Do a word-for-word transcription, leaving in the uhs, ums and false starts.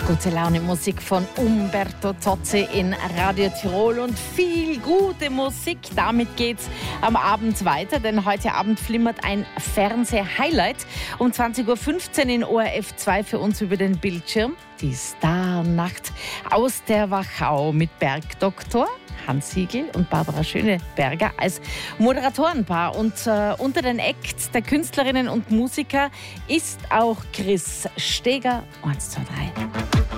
Gute Laune Musik von Umberto Tozzi in Radio Tirol und viel gute Musik. Damit geht's am Abend weiter, denn heute Abend flimmert ein Fernseh-Highlight um zwanzig Uhr fünfzehn in O R F zwei für uns über den Bildschirm. Die Starnacht aus der Wachau mit Bergdoktor Hans Siegel und Barbara Schöneberger als Moderatorenpaar. Und äh, unter den Acts der Künstlerinnen und Musiker ist auch Chris Steger. Eins, zwei, drei.